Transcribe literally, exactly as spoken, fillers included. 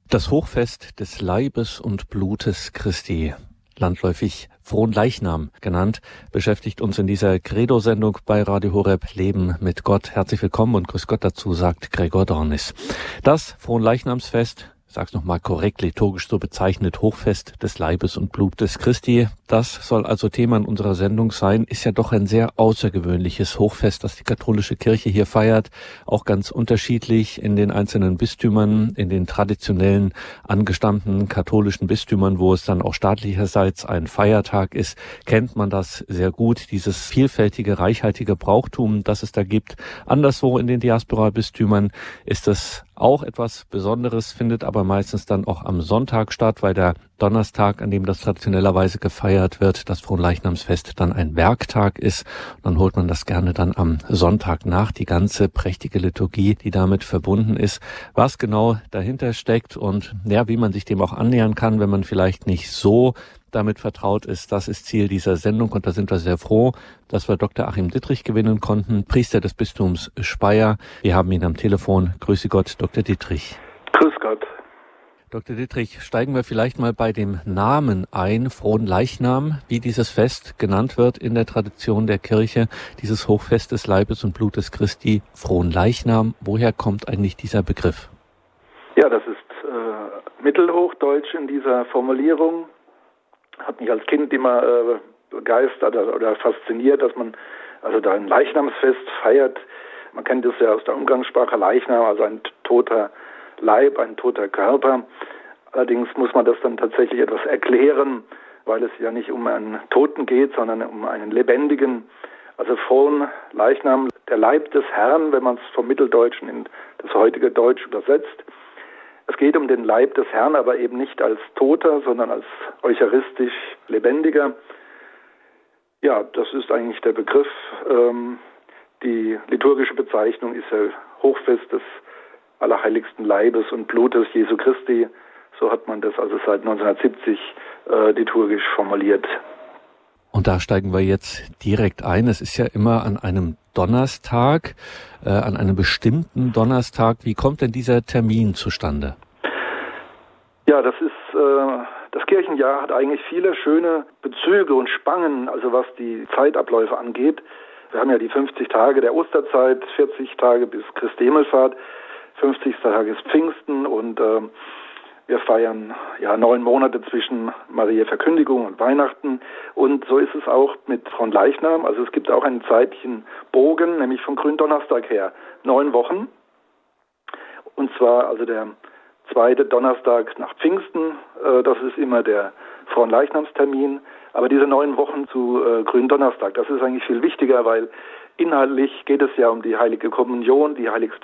Das Hochfest des Leibes und Blutes Christi, landläufig Fronleichnam genannt, beschäftigt uns in dieser Credo-Sendung bei Radio Horeb Leben mit Gott. Herzlich willkommen und Grüß Gott dazu, sagt Gregor Dornis. Das Fronleichnamsfest, ich sag's nochmal korrekt, liturgisch so bezeichnet, Hochfest des Leibes und Blutes Christi. Das soll also Thema in unserer Sendung sein. Ist ja doch ein sehr außergewöhnliches Hochfest, das die katholische Kirche hier feiert. Auch ganz unterschiedlich in den einzelnen Bistümern, in den traditionellen angestammten katholischen Bistümern, wo es dann auch staatlicherseits ein Feiertag ist, kennt man das sehr gut, dieses vielfältige, reichhaltige Brauchtum, das es da gibt. Anderswo in den Diaspora-Bistümern ist es auch etwas Besonderes, findet aber meistens dann auch am Sonntag statt, weil der Donnerstag, an dem das traditionellerweise gefeiert wird, das Fronleichnamsfest, dann ein Werktag ist. Und dann holt man das gerne dann am Sonntag nach, die ganze prächtige Liturgie, die damit verbunden ist. Was genau dahinter steckt und ja, wie man sich dem auch annähern kann, wenn man vielleicht nicht so damit vertraut ist, das ist Ziel dieser Sendung und da sind wir sehr froh, dass wir Doktor Achim Dittrich gewinnen konnten, Priester des Bistums Speyer. Wir haben ihn am Telefon. Grüße Gott, Doktor Dittrich. Grüß Gott. Doktor Dittrich, steigen wir vielleicht mal bei dem Namen ein, Fronleichnam, wie dieses Fest genannt wird in der Tradition der Kirche, dieses Hochfest des Leibes und Blutes Christi, Fronleichnam. Woher kommt eigentlich dieser Begriff? Ja, das ist äh, Mittelhochdeutsch in dieser Formulierung. Hat mich als Kind immer äh, begeistert oder, oder fasziniert, dass man also da ein Leichnamsfest feiert. Man kennt das ja aus der Umgangssprache, Leichnam, also ein toter Leib, ein toter Körper. Allerdings muss man das dann tatsächlich etwas erklären, weil es ja nicht um einen Toten geht, sondern um einen Lebendigen. Also Fronleichnam, der Leib des Herrn, wenn man es vom Mitteldeutschen in das heutige Deutsch übersetzt. Es geht um den Leib des Herrn, aber eben nicht als Toter, sondern als eucharistisch Lebendiger. Ja, das ist eigentlich der Begriff. Ähm, die liturgische Bezeichnung ist ja Hochfest des Allerheiligsten Leibes und Blutes Jesu Christi. So hat man das also seit neunzehnhundertsiebzig äh, liturgisch formuliert. Und da steigen wir jetzt direkt ein. Es ist ja immer an einem Donnerstag, äh, an einem bestimmten Donnerstag. Wie kommt denn dieser Termin zustande? Ja, das ist, äh, das Kirchenjahr hat eigentlich viele schöne Bezüge und Spangen, also was die Zeitabläufe angeht. Wir haben ja die fünfzig Tage der Osterzeit, vierzig Tage bis Christi Himmelfahrt, fünfzigster Tag ist Pfingsten und äh, wir feiern ja neun Monate zwischen Mariä Verkündigung und Weihnachten. Und so ist es auch mit Fronleichnam. Also es gibt auch einen zeitlichen Bogen, nämlich vom Gründonnerstag her. Neun Wochen. Und zwar also der zweite Donnerstag nach Pfingsten. Äh, das ist immer der Fronleichnamstermin. Aber diese neun Wochen zu äh, Gründonnerstag, das ist eigentlich viel wichtiger, weil inhaltlich geht es ja um die heilige Kommunion, die heiligste